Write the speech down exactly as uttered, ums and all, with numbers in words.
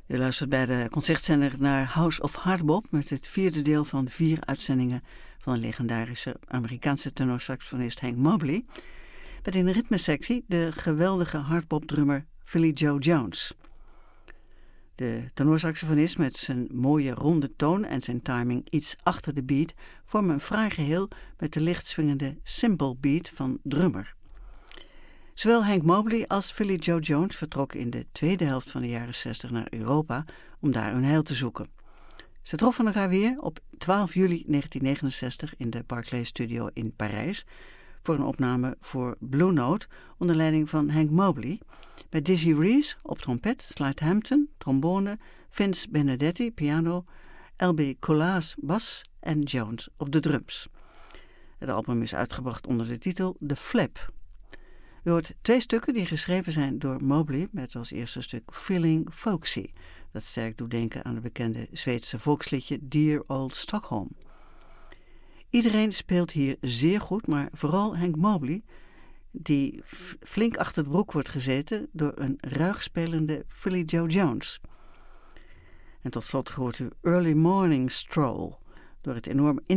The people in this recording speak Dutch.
U luistert bij de concertzender naar House of Hardbop met het vierde deel van de vier uitzendingen van de legendarische Amerikaanse tenorsaxofonist Hank Mobley, met in de ritmesectie de geweldige hardbopdrummer Philly Joe Jones. De tenorsaxofonist met zijn mooie ronde toon en zijn timing iets achter de beat vormen een fraai geheel met de licht swingende simple beat van drummer. Zowel Hank Mobley als Philly Joe Jones vertrokken in de tweede helft van de jaren zestig naar Europa om daar hun heil te zoeken. Ze troffen elkaar weer op twaalf juli negentien negenenzestig in de Barclay Studio in Parijs voor een opname voor Blue Note onder leiding van Hank Mobley, met Dizzy Reese op trompet, Slide Hampton, trombone, Vince Benedetti, piano, L B Colas, bas en Jones op de drums. Het album is uitgebracht onder de titel The Flip. U hoort twee stukken die geschreven zijn door Mobley met als eerste stuk Feeling Folksy, dat sterk doet denken aan het bekende Zweedse volksliedje Dear Old Stockholm. Iedereen speelt hier zeer goed, maar vooral Hank Mobley, die f- flink achter de broek wordt gezeten door een ruig spelende Philly Joe Jones. En tot slot hoort u Early Morning Stroll, door het enorm